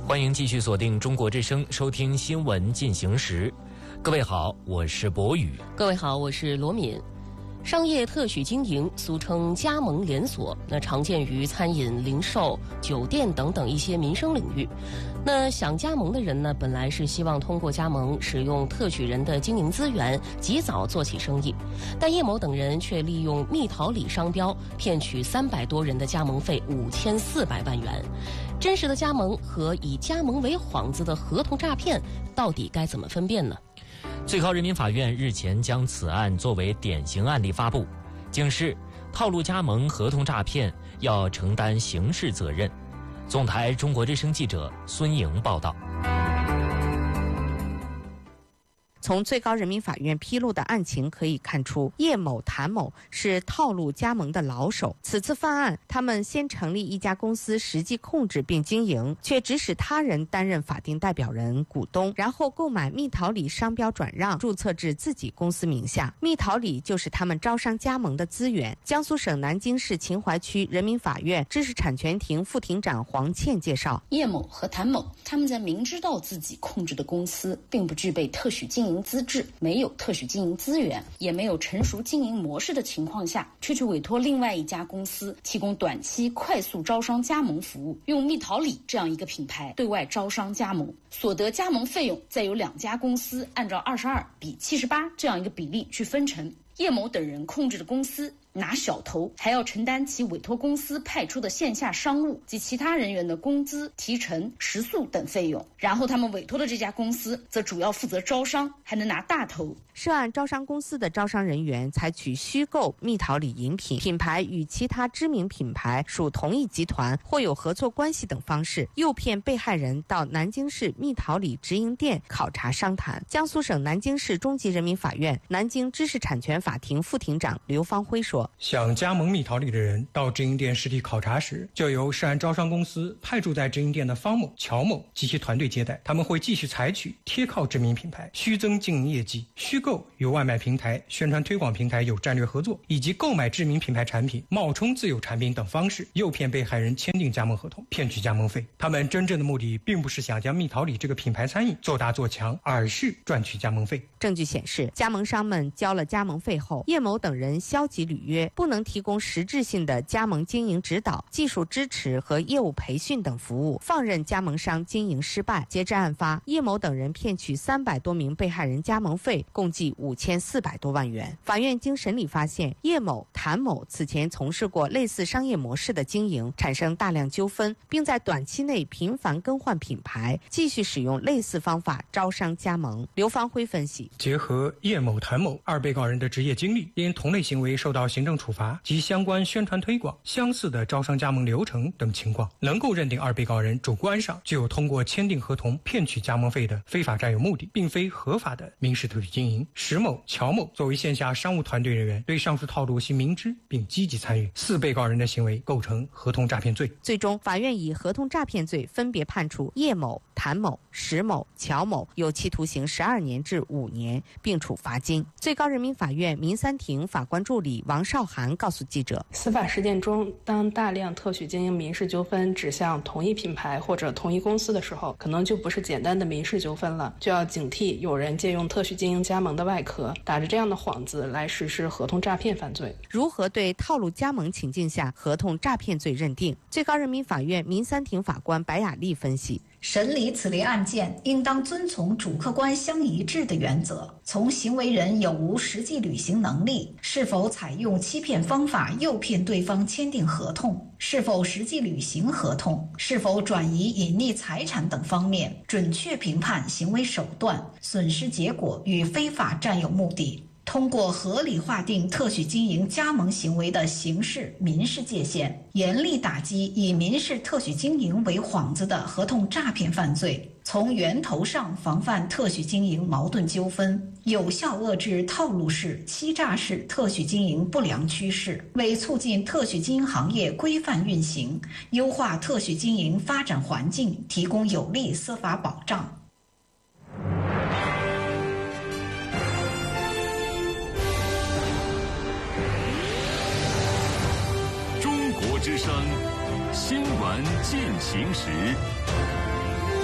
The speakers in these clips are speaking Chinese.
欢迎继续锁定中国之声，收听新闻进行时。各位好，我是博宇。 各位好，我是罗敏。商业特许经营俗称加盟连锁，常见于餐饮、零售、酒店等一些民生领域。想加盟的人本来是希望通过加盟使用特许人的经营资源，及早做起生意，但叶某等人却利用蜜桃李商标骗取300多人的加盟费5400万元。真实的加盟和以加盟为幌子的合同诈骗，到底该怎么分辨呢？ 最高人民法院日前将此案作为典型案例发布，警示套路加盟合同诈骗要承担刑事责任。总台中国之声记者孙莹报道。 从最高人民法院披露的案情可以看出，叶某、谭某是套路加盟的老手。此次犯案，他们先成立一家公司，实际控制并经营，却指使他人担任法定代表人、股东，然后购买蜜桃李商标转让，注册至自己公司名下。蜜桃李就是他们招商加盟的资源。江苏省南京市秦淮区人民法院知识产权庭副庭长黄倩介绍， 叶某和谭某他们在明知道自己控制的公司并不具备特许经营资质，没有特许经营资源，也没有成熟经营模式的情况下，却去委托另外一家公司提供短期快速招商加盟服务，用蜜桃李这样一个品牌对外招商加盟，所得加盟费用再由2家公司按照22:78这样一个比例去分成。叶某等人控制的公司拿小头，还要承担其委托公司派出的线下商务及其他人员的工资、提成、食宿等费用。然后他们委托的这家公司则主要负责招商，还能拿大头。 涉案招商公司的招商人员采取虚构蜜桃李饮品品牌与其他知名品牌属同一集团或有合作关系等方式，诱骗被害人到南京市蜜桃李直营店考察商谈。江苏省南京市中级人民法院南京知识产权法庭副庭长刘方辉说， 想加盟蜜桃李的人到直营店实体考察时，就由涉案招商公司派驻在直营店的方某、乔某及其团队接待。他们会继续采取贴靠知名品牌、虚增经营业绩、虚构与外卖平台、宣传推广平台有战略合作，以及购买知名品牌产品、冒充自有产品等方式，诱骗被害人签订加盟合同，骗取加盟费。他们真正的目的并不是想将蜜桃李这个品牌餐饮做大做强，而是赚取加盟费。 证据显示，加盟商们交了加盟费后，叶某等人消极履约，不能提供实质性的加盟经营指导、技术支持和业务培训等服务，放任加盟商经营失败。截至案发，叶某等人骗取300多名被害人加盟费，共计5400多万元。法院经审理发现，叶某、谭某此前从事过类似商业模式的经营，产生大量纠纷，并在短期内频繁更换品牌，继续使用类似方法招商加盟。刘方辉分析， 结合叶某、谭某2被告人的职业经历，因同类行为受到行政处罚及相关宣传推广、相似的招商加盟流程等情况，能够认定2被告人主观上具有通过签订合同骗取加盟费的非法占有目的，并非合法的民事特许经营。石某、乔某作为线下商务团队人员，对上述套路系明知并积极参与，4被告人的行为构成合同诈骗罪。 最终，法院以合同诈骗罪分别判处叶某、谭某、石某、乔某有期徒刑12年至5年，并处罚金。最高人民法院民三庭法官助理王少涵告诉记者， 司法实践中，当大量特许经营民事纠纷指向同一品牌或者同一公司的时候，可能就不是简单的民事纠纷了，就要警惕有人借用特许经营加盟的外壳，打着这样的幌子来实施合同诈骗犯罪。 如何对套路加盟情境下合同诈骗罪认定？最高人民法院民三庭法官白雅丽分析， 审理此类案件应当遵从主客观相一致的原则，从行为人有无实际履行能力，是否采用欺骗方法诱骗对方签订合同，是否实际履行合同，是否转移隐匿财产等方面，准确评判行为手段、损失结果与非法占有目的，通过合理划定特许经营加盟行为的刑事、民事界限，严厉打击以民事特许经营为幌子的合同诈骗犯罪，从源头上防范特许经营矛盾纠纷，有效遏制套路式、欺诈式特许经营不良趋势，为促进特许经营行业规范运行、优化特许经营发展环境提供有力司法保障。 中国之声新闻进行时。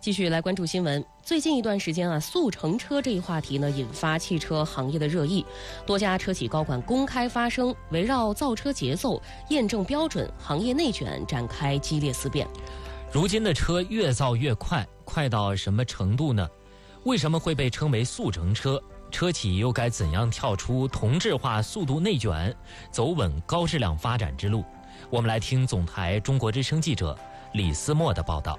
继续来关注新闻。最近一段时间速成车这一话题呢，引发汽车行业的热议。多家车企高管公开发声，围绕造车节奏、验证标准、行业内卷展开激烈思辨。 如今的车越造越快，快到什么程度呢？为什么会被称为速成车？车企又该怎样跳出同质化速度内卷，走稳高质量发展之路？我们来听总台中国之声记者李思墨的报道。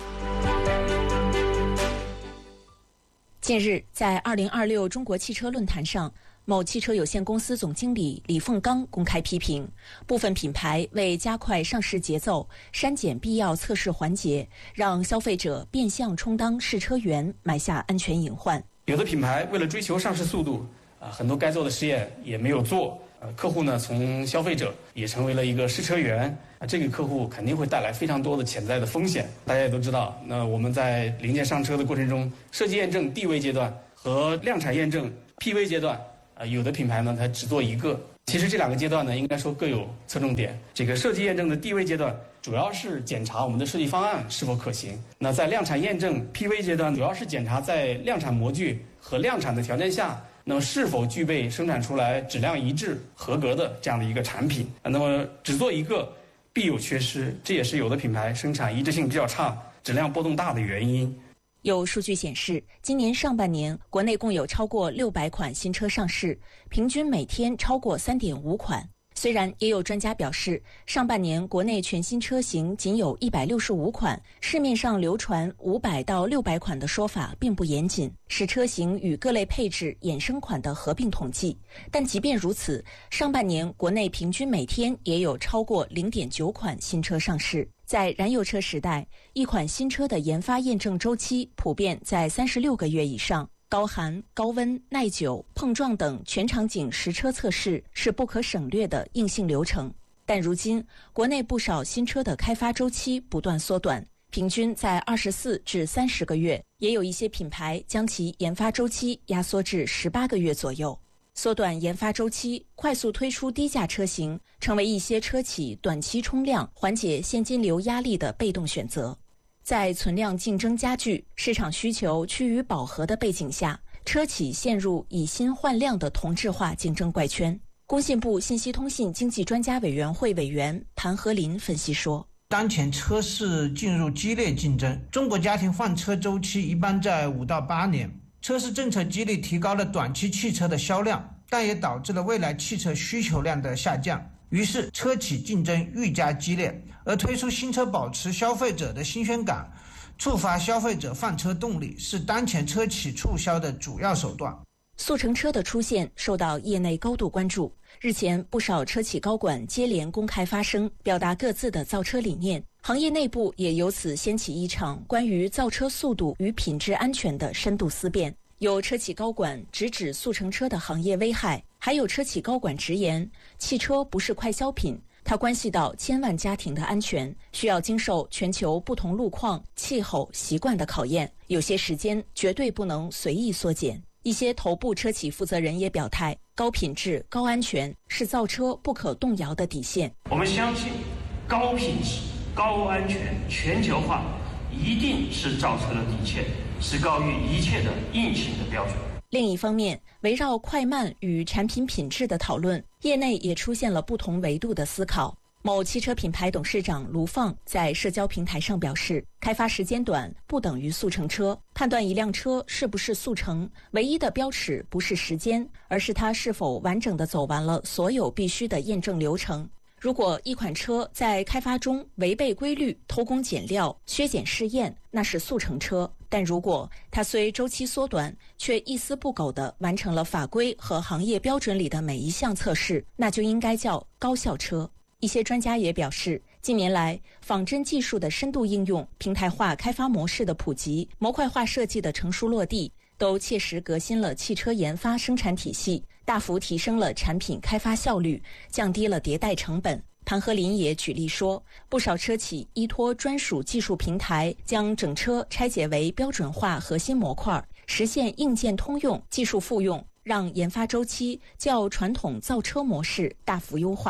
近日，在2026中国汽车论坛上，某汽车有限公司总经理李凤刚公开批评，部分品牌为加快上市节奏，删减必要测试环节，让消费者变相充当试车员，埋下安全隐患。 有的品牌为了追求上市速度，很多该做的实验也没有做。客户呢，从消费者也成为了一个试车员，这个客户肯定会带来非常多的潜在的风险。大家也都知道，那我们在零件上车的过程中，设计验证地位阶段和量产验证 PV 阶段，有的品牌呢，它只做一个。其实这两个阶段呢，应该说各有侧重点。这个设计验证的地位阶段，主要是检查我们的设计方案是否可行。那在量产验证 PV 阶段，主要是检查在量产模具和量产的条件下，那么是否具备生产出来质量一致、合格的这样的一个产品。那么只做一个必有缺失，这也是有的品牌生产一致性比较差、质量波动大的原因。 有数据显示，今年上半年国内共有超过600款新车上市，平均每天超过 3.5 款。虽然也有专家表示，上半年国内全新车型仅有165款，市面上流传500到600款的说法并不严谨，是车型与各类配置衍生款的合并统计。但即便如此，上半年国内平均每天也有超过 0.9 款新车上市。在燃油车时代，一款新车的研发验证周期普遍在36个月以上。高寒、高温、耐久、碰撞等全场景实车测试是不可省略的硬性流程。但如今，国内不少新车的开发周期不断缩短，平均在24至30个月，也有一些品牌将其研发周期压缩至18个月左右。缩短研发周期，快速推出低价车型，成为一些车企短期冲量、缓解现金流压力的被动选择。在存量竞争加剧、市场需求趋于饱和的背景下，车企陷入以新换量的同质化竞争怪圈。工信部信息通信经济专家委员会委员盘和林分析说， 当前车市进入激烈竞争，中国家庭换车周期一般在5到8年。车市政策激励提高了短期汽车的销量，但也导致了未来汽车需求量的下降。于是车企竞争愈加激烈，而推出新车保持消费者的新鲜感，触发消费者换车动力，是当前车企促销的主要手段。 速成车的出现受到业内高度关注。日前，不少车企高管接连公开发声，表达各自的造车理念。行业内部也由此掀起一场关于造车速度与品质安全的深度思辨。有车企高管直指速成车的行业危害，还有车企高管直言，汽车不是快消品，它关系到千万家庭的安全，需要经受全球不同路况、气候、习惯的考验，有些时间绝对不能随意缩减。一些头部车企负责人也表态，高品质、高安全是造车不可动摇的底线。 我们相信，高品质、高安全、全球化一定是造车的底线，是高于一切的硬性的标准。 另一方面，围绕快慢与产品品质的讨论，业内也出现了不同维度的思考。某汽车品牌董事长卢放在社交平台上表示，开发时间短不等于速成车，判断一辆车是不是速成，唯一的标尺不是时间，而是它是否完整地走完了所有必须的验证流程。如果一款车在开发中违背规律、偷工减料、削减试验，那是速成车；但如果它虽周期缩短，却一丝不苟地完成了法规和行业标准里的每一项测试，那就应该叫高效车。一些专家也表示，近年来仿真技术的深度应用、平台化开发模式的普及、模块化设计的成熟落地，都切实革新了汽车研发生产体系，大幅提升了产品开发效率，降低了迭代成本。盘和林也举例说，不少车企依托专属技术平台，将整车拆解为标准化核心模块，实现硬件通用、技术复用，让研发周期较传统造车模式大幅优化。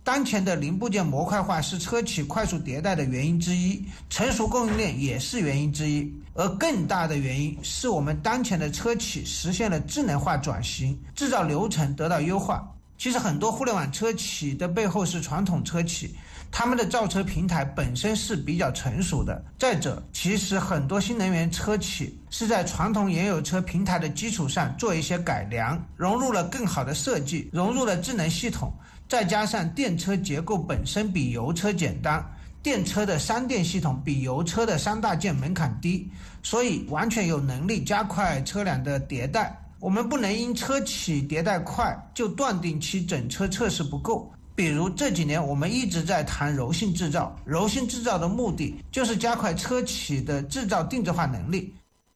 当前的零部件模块化是车企快速迭代的原因之一，成熟供应链也是原因之一，而更大的原因是我们当前的车企实现了智能化转型，制造流程得到优化。其实很多互联网车企的背后是传统车企，他们的造车平台本身是比较成熟的。再者，其实很多新能源车企是在传统燃油车平台的基础上做一些改良，融入了更好的设计，融入了智能系统，再加上电车结构本身比油车简单，电车的三电系统比油车的三大件门槛低，所以完全有能力加快车辆的迭代。我们不能因车企迭代快就断定其整车测试不够。比如这几年我们一直在谈柔性制造，柔性制造的目的就是加快车企的制造定制化能力。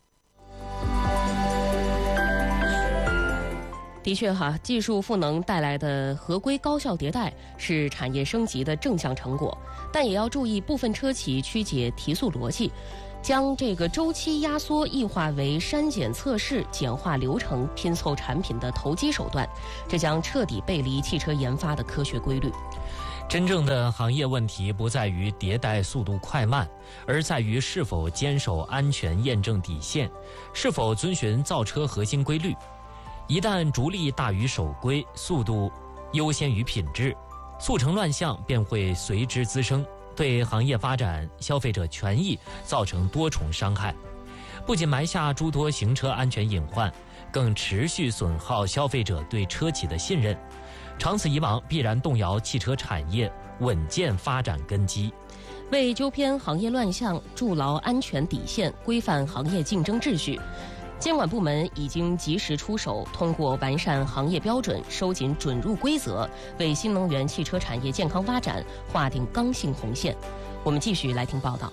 的确哈，技术赋能带来的合规高效迭代是产业升级的正向成果，但也要注意部分车企曲解提速逻辑，将这个周期压缩异化为删减测试、简化流程、拼凑产品的投机手段，这将彻底背离汽车研发的科学规律。 真正的行业问题不在于迭代速度快慢，而在于是否坚守安全验证底线，是否遵循造车核心规律。一旦逐利大于守规，速度优先于品质，速成乱象便会随之滋生，对行业发展、消费者权益造成多重伤害，不仅埋下诸多行车安全隐患，更持续损耗消费者对车企的信任，长此以往必然动摇汽车产业稳健发展根基。 为纠偏行业乱象，筑牢安全底线，规范行业竞争秩序，监管部门已经及时出手，通过完善行业标准、收紧准入规则，为新能源汽车产业健康发展划定刚性红线。我们继续来听报道。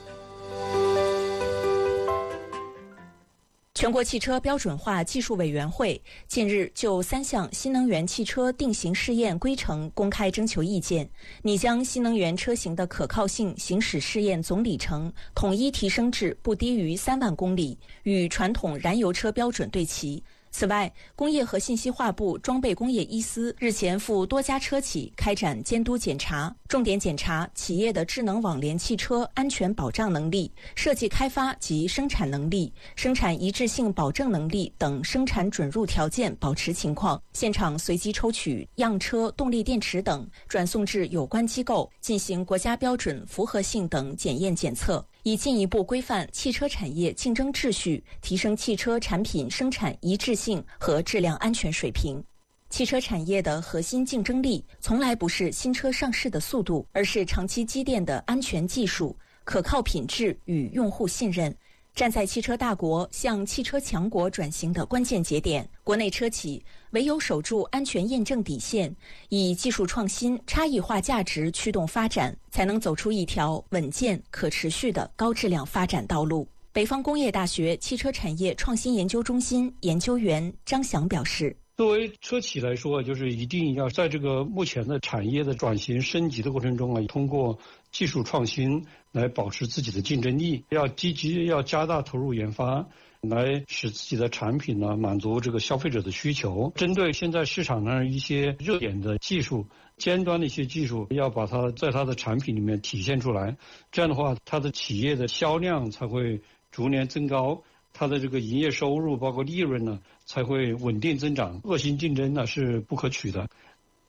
全国汽车标准化技术委员会近日就3项新能源汽车定型试验规程公开征求意见，拟将新能源车型的可靠性行驶试验总里程统一提升至不低于3万公里，与传统燃油车标准对齐。此外，工业和信息化部装备工业一司日前赴多家车企开展监督检查，重点检查企业的智能网联汽车安全保障能力、设计开发及生产能力、生产一致性保证能力等生产准入条件保持情况，现场随机抽取样车、动力电池等，转送至有关机构进行国家标准符合性等检验检测，以进一步规范汽车产业竞争秩序，提升汽车产品生产一致性和质量安全水平。汽车产业的核心竞争力从来不是新车上市的速度，而是长期积淀的安全技术、可靠品质与用户信任。站在汽车大国向汽车强国转型的关键节点，国内车企唯有守住安全验证底线，以技术创新、差异化价值驱动发展，才能走出一条稳健可持续的高质量发展道路。北方工业大学汽车产业创新研究中心研究员张翔表示， 作为车企来说，就是一定要在这个目前的产业的转型升级的过程中啊，通过技术创新来保持自己的竞争力，要积极要加大投入研发，来使自己的产品呢满足这个消费者的需求。针对现在市场上一些热点的技术、尖端的一些技术，要把它在它的产品里面体现出来。这样的话，它的企业的销量才会逐年增高，它的这个营业收入包括利润呢才会稳定增长。恶性竞争呢是不可取的。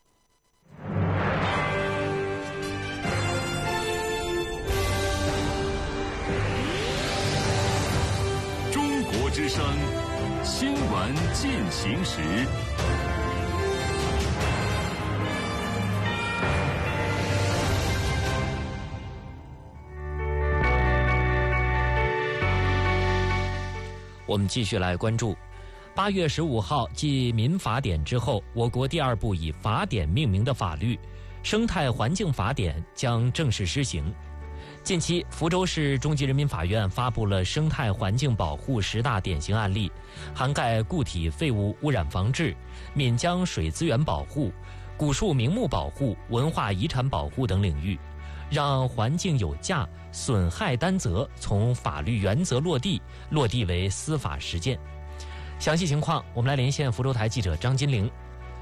中国之声新闻进行时。 我们继续来关注8月15号继民法典之后，我国第2部以法典命名的法律《生态环境法典》将正式施行。近期，福州市中级人民法院发布了生态环境保护10大典型案例，涵盖固体废物污染防治、岷江水资源保护、古树名木保护、文化遗产保护等领域，让环境有价、损害担责从法律原则落地为司法实践。详细情况，我们来连线福州台记者张金玲。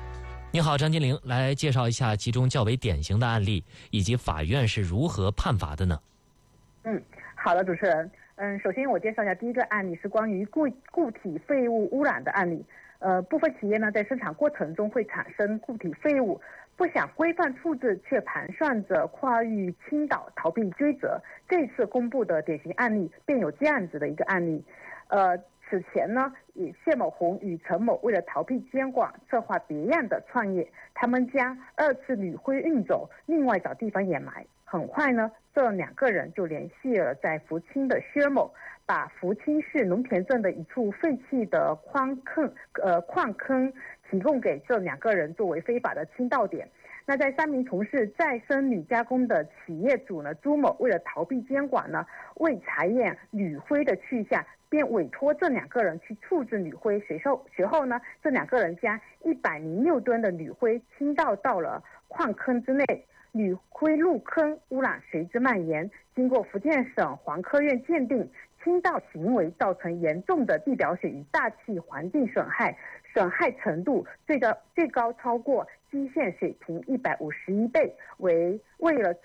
你好，张金玲，来介绍一下其中较为典型的案例，以及法院是如何判罚的呢？ 好的，主持人。首先我介绍一下第一个案例，是关于固体废物污染的案例。部分企业呢在生产过程中会产生固体废物，不想规范处置，却盘算着跨域倾倒逃避追责。这次公布的典型案例便有这样子的一个案例。此前呢，谢某红与陈某为了逃避监管，策划别样的创业，他们将2次铝灰运走，另外找地方掩埋。很快呢，这2个人就联系了在福清的薛某，把福清市农田镇的一处废弃的矿坑提供给这2个人作为非法的倾倒点。那在3名从事再生铝加工的企业主呢，朱某为了逃避监管呢，为查验铝灰的去向，便委托这2个人去处置铝灰。随后呢，这2个人将106吨的铝灰倾倒到了矿坑之内，铝灰入坑，污染随之蔓延。经过福建省环科院鉴定，倾倒行为造成严重的地表水与大气环境损害，损害程度最高超过基线水平151倍，为了